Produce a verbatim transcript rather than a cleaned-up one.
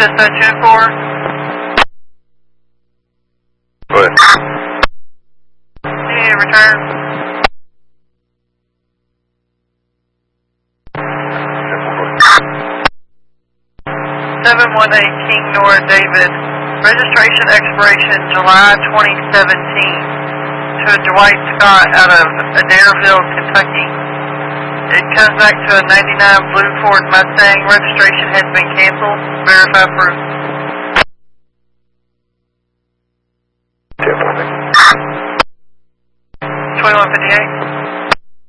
dispatch two four. Go ahead. You need to return. seven one eight King North David. Registration expiration July twenty seventeen. To Dwight Scott out of Adairville, Kentucky. It comes back to a ninety-nine blue Ford Mustang. Registration has been canceled. Verify proof. twenty-one fifty-eight.